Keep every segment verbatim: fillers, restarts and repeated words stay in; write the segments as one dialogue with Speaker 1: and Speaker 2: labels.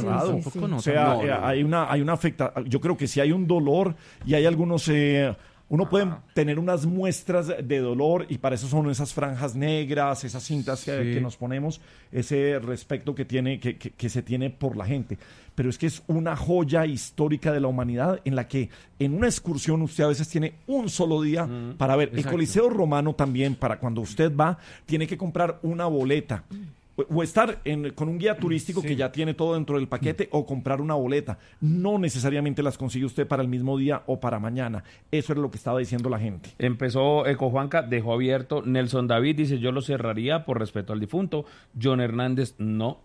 Speaker 1: cerrado.
Speaker 2: Sí, sí, sí.
Speaker 1: O sea,
Speaker 3: No, no,
Speaker 1: eh,
Speaker 3: no.
Speaker 1: hay una, hay una afecta. Yo creo que sí hay un dolor y hay algunos. Eh, uno puede tener unas muestras de dolor y para eso son esas franjas negras, esas cintas que,
Speaker 2: Sí.
Speaker 1: que nos ponemos, ese respeto que tiene, que, que, que se tiene por la gente. Pero es que es una joya histórica de la humanidad en la que en una excursión usted a veces tiene un solo día
Speaker 3: Mm,
Speaker 1: para ver. El
Speaker 2: exacto.
Speaker 1: Coliseo Romano también, para cuando usted va, tiene que comprar una boleta. O, o estar en- con un guía turístico
Speaker 2: Sí.
Speaker 1: que ya tiene todo dentro del paquete o comprar una boleta. No necesariamente las consigue usted para el mismo día o para mañana. Eso era lo que estaba diciendo la gente.
Speaker 3: Empezó Eco Juanca, dejó abierto. Nelson David dice, yo lo cerraría por respeto al difunto. John Hernández, no.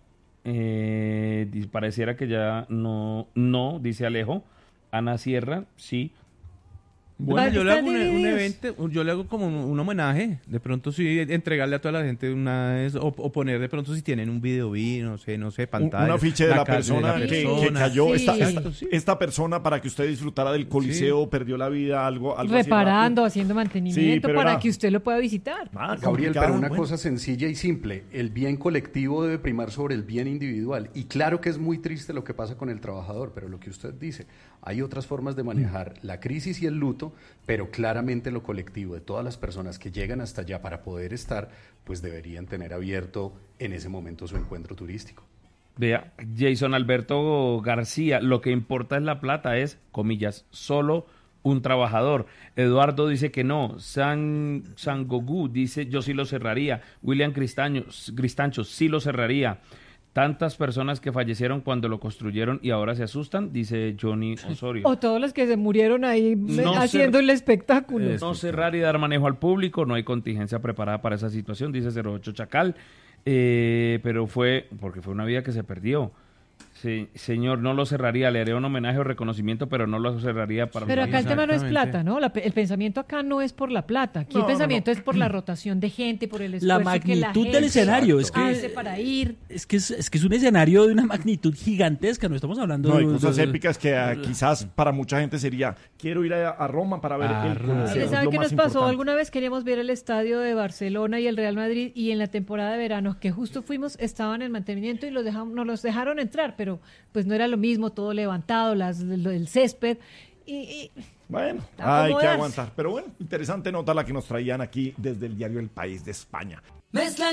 Speaker 3: Eh, di- pareciera que ya no, no, dice Alejo. Ana Sierra, sí.
Speaker 2: Bueno, yo le
Speaker 4: Están
Speaker 2: hago un, un
Speaker 4: divididos.
Speaker 2: evento, yo le hago como un, un homenaje, de pronto sí, entregarle a toda la gente una vez, o, o poner de pronto si tienen un video, no sé, no sé,
Speaker 1: Un,
Speaker 2: pantalla.
Speaker 1: un afiche de la,
Speaker 2: cara
Speaker 1: persona,
Speaker 2: la
Speaker 1: que, que
Speaker 2: persona.
Speaker 1: cayó.
Speaker 4: Sí.
Speaker 1: Esta, esta,
Speaker 2: Exacto, sí.
Speaker 1: esta persona para que usted disfrutara del Coliseo perdió la vida, algo, algo así
Speaker 4: Reparando,
Speaker 1: rápido.
Speaker 4: haciendo
Speaker 1: Sí,
Speaker 4: mantenimiento
Speaker 1: pero
Speaker 4: para
Speaker 1: era-
Speaker 4: que usted lo pueda visitar.
Speaker 1: Nada,
Speaker 5: Gabriel,
Speaker 1: complicado,
Speaker 5: pero una
Speaker 1: bueno.
Speaker 5: cosa sencilla y simple, el bien colectivo debe primar sobre el bien individual. Y claro que es muy triste lo que pasa con el trabajador, pero lo que usted dice, hay otras formas de manejar la crisis y el luto, pero claramente lo colectivo de todas las personas que llegan hasta allá para poder estar, pues deberían tener abierto en ese momento su encuentro turístico.
Speaker 3: Vea, Jason Alberto García, lo que importa es la plata, es, comillas, solo un trabajador. Eduardo dice que no. San Sangogu dice, yo sí lo cerraría. William Cristaño, Cristancho, sí lo cerraría. Tantas personas que fallecieron cuando lo construyeron y ahora se asustan, dice Johnny Osorio.
Speaker 4: O todos los que se murieron ahí
Speaker 3: No
Speaker 4: haciendo
Speaker 3: sé.
Speaker 4: el espectáculo.
Speaker 2: Es-
Speaker 3: No cerrar y dar manejo al público, no hay contingencia preparada para esa situación, dice cero ocho Chacal, eh, pero fue, porque fue una vida que se perdió. Sí, señor, no lo cerraría, le haré un homenaje o reconocimiento, pero no lo cerraría para
Speaker 4: Pero
Speaker 3: los
Speaker 4: acá el tema no es
Speaker 2: Exactamente.
Speaker 4: plata, ¿no? La pe- el pensamiento acá no es por la plata. Aquí
Speaker 1: No,
Speaker 4: el
Speaker 1: no,
Speaker 4: pensamiento
Speaker 1: no.
Speaker 4: es por la rotación de gente, por el
Speaker 6: La
Speaker 4: esfuerzo que la
Speaker 6: magnitud
Speaker 4: gente
Speaker 6: del escenario, es que,
Speaker 4: hace para ir.
Speaker 6: es que es, es que es un escenario de una magnitud gigantesca, no estamos hablando
Speaker 1: No,
Speaker 6: de...
Speaker 1: hay cosas
Speaker 6: de-
Speaker 1: épicas que ah, quizás para mucha gente sería, quiero ir a, a Roma para ver
Speaker 2: Ah,
Speaker 1: el
Speaker 2: Roma.
Speaker 1: Coliseo.
Speaker 4: ¿Le
Speaker 1: es
Speaker 4: sabe
Speaker 1: lo
Speaker 4: qué
Speaker 1: más
Speaker 4: nos pasó?
Speaker 1: importante.
Speaker 4: Alguna vez queríamos ver el estadio de Barcelona y el Real Madrid y en la temporada de verano que justo fuimos estaban en mantenimiento y los dejamos, nos los dejaron entrar, pero pues no era lo mismo, todo levantado, las, lo del césped y, y
Speaker 1: Bueno, hay que
Speaker 4: acomodarse.
Speaker 1: aguantar. Pero bueno, interesante nota la que nos traían aquí desde el diario El País de España.
Speaker 7: Mezcla